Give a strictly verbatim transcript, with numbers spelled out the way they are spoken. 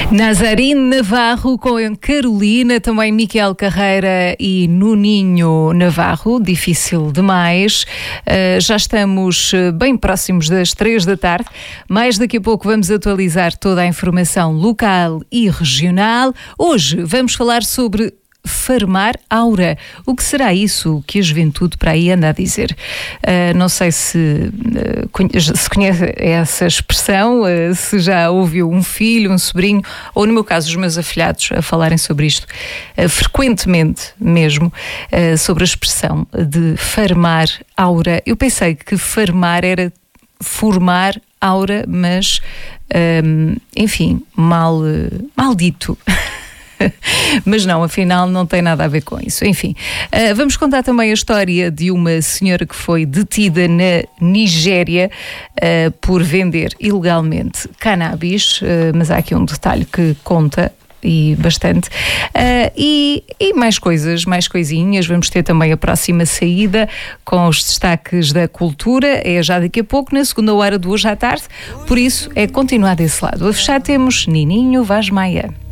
Nazarine Navarro com Carolina, também Miquel Carreira e Nuninho Navarro, difícil demais. Uh, já estamos bem próximos das três da tarde. Mais daqui a pouco vamos atualizar toda a informação local e regional. Hoje vamos falar sobre farmar aura. O que será isso que a juventude para aí anda a dizer? Uh, não sei se, uh, se conhece essa expressão, uh, se já ouviu um filho, um sobrinho, ou no meu caso os meus afilhados a falarem sobre isto, uh, frequentemente mesmo, uh, sobre a expressão de farmar aura. Eu pensei que farmar era formar aura, mas, um, enfim, mal, mal dito. Mas não, afinal não tem nada a ver com isso. Enfim, uh, vamos contar também a história de uma senhora que foi detida na Nigéria uh, por vender ilegalmente cannabis, uh, mas há aqui um detalhe que conta e bastante, uh, e, e mais coisas, mais coisinhas. Vamos ter também a próxima saída com os destaques da cultura, é já daqui a pouco, na segunda hora de hoje à tarde, por isso é continuar desse lado. A fechar temos Nininho Vaz Maia.